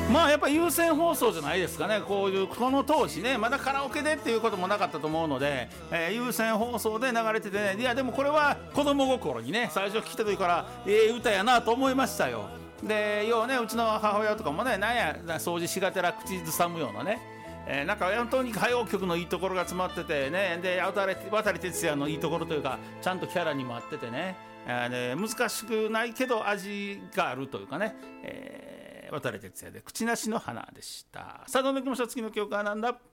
まあやっぱり優先放送じゃないですかね。こういうこの当時ね、まだカラオケでっていうこともなかったと思うので、優先放送で流れててね、いやでもこれは子供心にね、最初聞いた時から歌やなと思いましたよ。で要はね、うちの母親とかもね、なんや掃除しがてら口ずさむようなね、なんか本当に歌謡曲のいいところが詰まっててね、で渡哲也のいいところというか、ちゃんとキャラにもあっててね、難しくないけど味があるというかね、渡哲也で口なしの花でした。さあどんどんいきましょう。次の曲はなんだ。